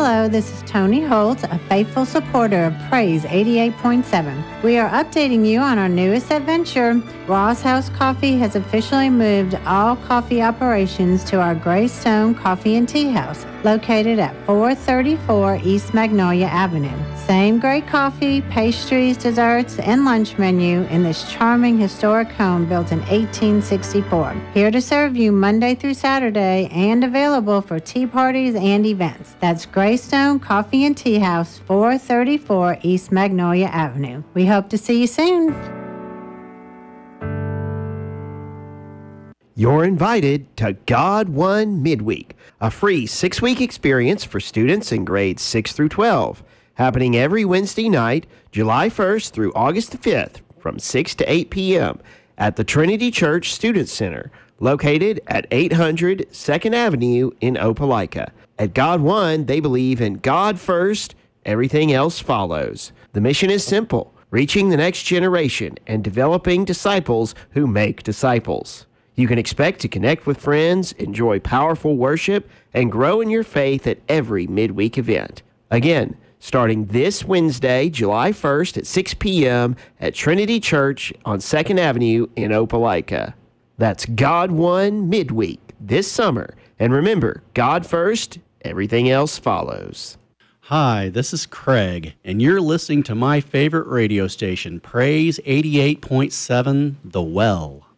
Hello, this is Tony Holt, a faithful supporter of Praise 88.7. We are updating you on our newest adventure. Ross House Coffee has officially moved all coffee operations to our Greystone Coffee and Tea House, located at 434 East Magnolia Avenue. Same great coffee, pastries, desserts, and lunch menu in this charming historic home built in 1864. Here to serve you Monday through Saturday and available for tea parties and events. That's Greystone Coffee and Tea House, 434 East Magnolia Avenue. We hope to see you soon. You're invited to God One Midweek, a free 6-week experience for students in grades 6 through 12, happening every Wednesday night, July 1st through August the 5th, from 6 to 8 p.m. at the Trinity Church Student Center, located at 800 2nd Avenue in Opelika. At God One, they believe in God first, everything else follows. The mission is simple: reaching the next generation and developing disciples who make disciples. You can expect to connect with friends, enjoy powerful worship, and grow in your faith at every midweek event. Again, starting this Wednesday, July 1st at 6 p.m. at Trinity Church on 2nd Avenue in Opelika. That's God One Midweek this summer. And remember, God first, everything else follows. Hi, this is Craig, and you're listening to my favorite radio station, Praise 88.7, The Well.